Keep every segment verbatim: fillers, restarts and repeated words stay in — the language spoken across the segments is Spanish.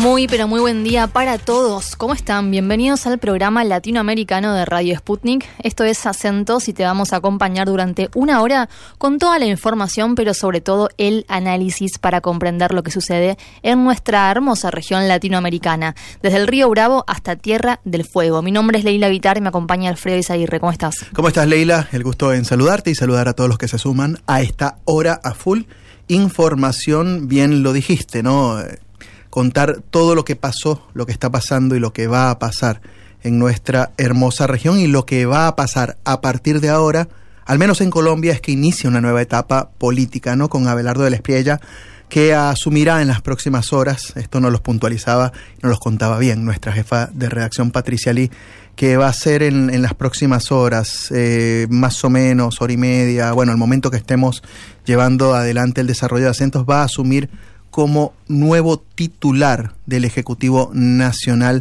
Muy, pero muy buen día para todos. ¿Cómo están? Bienvenidos al programa latinoamericano de Radio Sputnik. Esto es Acentos y te vamos a acompañar durante una hora con toda la información, pero sobre todo el análisis para comprender lo que sucede en nuestra hermosa región latinoamericana, desde el Río Bravo hasta Tierra del Fuego. Mi nombre es Leila Vitar y me acompaña Alfredo Izaguirre. ¿Cómo estás? ¿Cómo estás, Leila? El gusto en saludarte y saludar a todos los que se suman a esta hora a full. Información, bien lo dijiste, ¿no? Contar todo lo que pasó, lo que está pasando y lo que va a pasar en nuestra hermosa región, y lo que va a pasar a partir de ahora, al menos en Colombia, es que inicia una nueva etapa política, ¿no? Con Abelardo de la Espriella, que asumirá en las próximas horas. Esto nos los puntualizaba y nos los contaba bien nuestra jefa de redacción, Patricia Lee, que va a ser en, en las próximas horas, eh, más o menos, hora y media, bueno, al momento que estemos llevando adelante el desarrollo de Acentos, va a asumir como nuevo titular del Ejecutivo Nacional,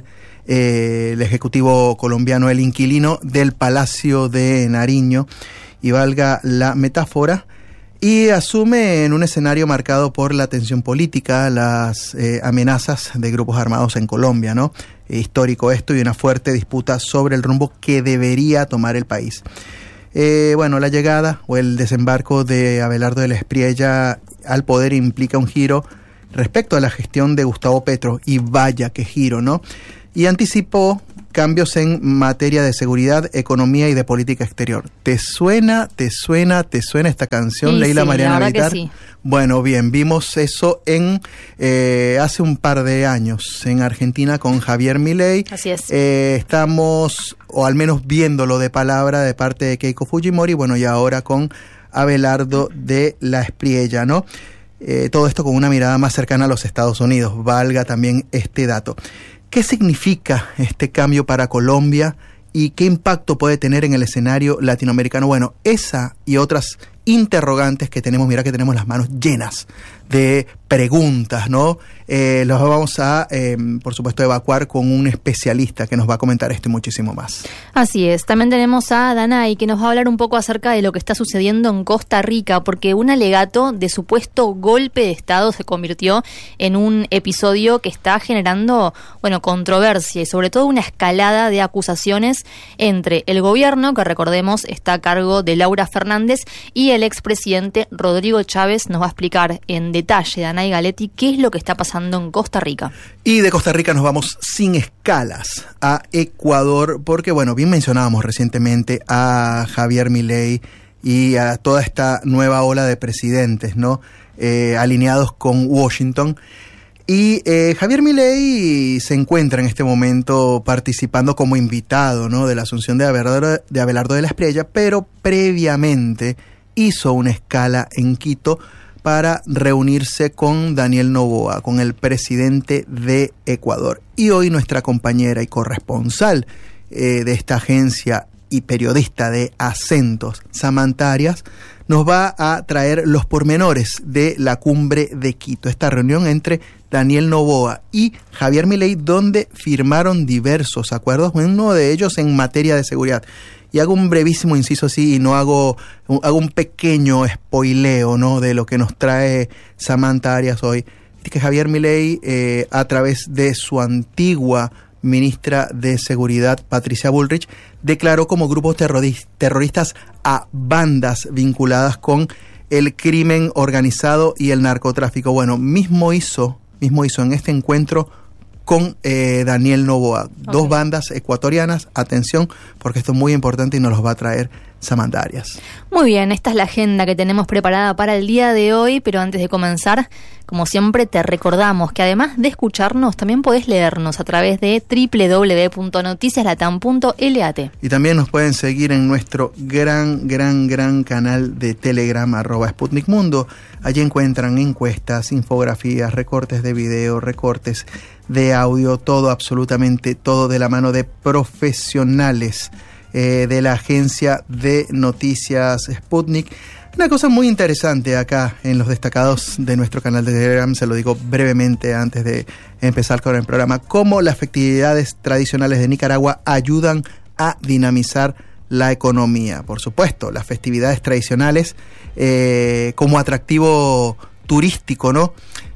eh, el Ejecutivo colombiano, el inquilino del Palacio de Nariño, y valga la metáfora, y asume en un escenario marcado por la tensión política, las eh, amenazas de grupos armados en Colombia, ¿no? Eh, histórico esto, y una fuerte disputa sobre el rumbo que debería tomar el país. Eh, bueno, la llegada o el desembarco de Abelardo de la Espriella al poder implica un giro respecto a la gestión de Gustavo Petro, y vaya que giro, ¿no? Y anticipó cambios en materia de seguridad, economía y de política exterior. ¿Te suena, te suena, te suena esta canción, sí, Leila sí, Mariana la Vitar? sí. Bueno, bien, vimos eso en eh, hace un par de años en Argentina con Javier Milei. Así es. Eh, estamos, o al menos viéndolo de palabra de parte de Keiko Fujimori, bueno, y ahora con Abelardo de la Espriella, ¿no? Eh, todo esto con una mirada más cercana a los Estados Unidos, valga también este dato. ¿Qué significa este cambio para Colombia y qué impacto puede tener en el escenario latinoamericano? Bueno, esa y otras interrogantes que tenemos, mira que tenemos las manos llenas de preguntas, ¿no? Eh, los vamos a, eh, por supuesto, evacuar con un especialista que nos va a comentar esto y muchísimo más. Así es. También tenemos a Danay, que nos va a hablar un poco acerca de lo que está sucediendo en Costa Rica, porque un alegato de supuesto golpe de Estado se convirtió en un episodio que está generando, bueno, controversia y sobre todo una escalada de acusaciones entre el gobierno, que recordemos está a cargo de Laura Fernández, y el expresidente Rodrigo Chávez. Nos va a explicar en detalle, Danay Galetti, qué es lo que está pasando en Costa Rica. Y de Costa Rica nos vamos sin escalas a Ecuador, porque, bueno, bien mencionábamos recientemente a Javier Milei y a toda esta nueva ola de presidentes, ¿no? Eh, alineados con Washington. Y eh, Javier Milei se encuentra en este momento participando como invitado, ¿no?, de la asunción de Abelardo de, Abelardo de la Espriella, pero previamente hizo una escala en Quito para reunirse con Daniel Noboa, con el presidente de Ecuador. Y hoy nuestra compañera y corresponsal eh, de esta agencia y periodista de Acentos, Samantha Arias, nos va a traer los pormenores de la cumbre de Quito, esta reunión entre Daniel Noboa y Javier Milei, donde firmaron diversos acuerdos, uno de ellos en materia de seguridad. Y hago un brevísimo inciso así y no hago, hago un pequeño spoileo, ¿no?, de lo que nos trae Samantha Arias hoy. Que Javier Milei, eh, a través de su antigua ministra de Seguridad, Patricia Bullrich, declaró como grupos terroris- terroristas a bandas vinculadas con el crimen organizado y el narcotráfico. Bueno, mismo hizo, mismo hizo en este encuentro con eh, Daniel Noboa. Okay. Dos bandas ecuatorianas, atención, porque esto es muy importante y nos los va a traer Samantha Arias. Muy bien, esta es la agenda que tenemos preparada para el día de hoy, pero antes de comenzar, como siempre, te recordamos que además de escucharnos, también podés leernos a través de doble u doble u doble u punto noticias latam punto lat. Y también nos pueden seguir en nuestro gran, gran, gran canal de Telegram, arroba Sputnik Mundo. Allí encuentran encuestas, infografías, recortes de video, recortes de audio, todo, absolutamente todo, de la mano de profesionales eh, de la agencia de noticias Sputnik. Una cosa muy interesante acá en los destacados de nuestro canal de Telegram, se lo digo brevemente antes de empezar con el programa, cómo las festividades tradicionales de Nicaragua ayudan a dinamizar la economía. Por supuesto, las festividades tradicionales eh, como atractivo turístico, ¿no?,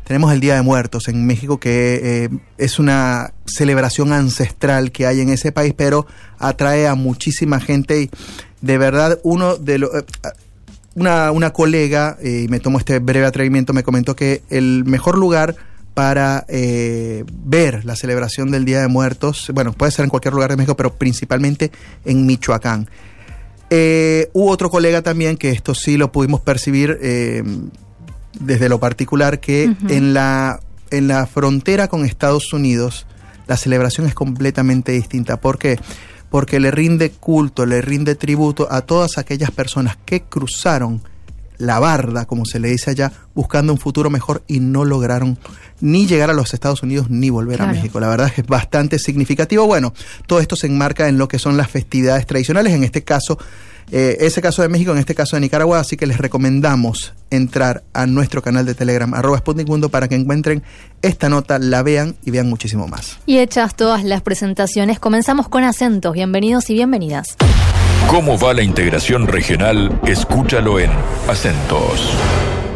tenemos el Día de Muertos en México, que eh, es una celebración ancestral que hay en ese país, pero atrae a muchísima gente y de verdad uno de los... Eh, una, una colega, eh, y me tomó este breve atrevimiento, me comentó que el mejor lugar para eh, ver la celebración del Día de Muertos, bueno, puede ser en cualquier lugar de México, pero principalmente en Michoacán. Eh, hubo otro colega también, que esto sí lo pudimos percibir eh, desde lo particular, que uh-huh. en la, en la frontera con Estados Unidos la celebración es completamente distinta. ¿Por qué? Porque le rinde culto, le rinde tributo a todas aquellas personas que cruzaron la barda, como se le dice allá, buscando un futuro mejor y no lograron ni llegar a los Estados Unidos ni volver claro. a México. La verdad es que es bastante significativo. Bueno, todo esto se enmarca en lo que son las festividades tradicionales, en este caso, eh, ese caso de México, en este caso de Nicaragua, así que les recomendamos entrar a nuestro canal de Telegram, arroba Sputnik Mundo, para que encuentren esta nota, la vean y vean muchísimo más. Y hechas todas las presentaciones, comenzamos con acentos. Bienvenidos y bienvenidas. ¿Cómo va la integración regional? Escúchalo en Acentos.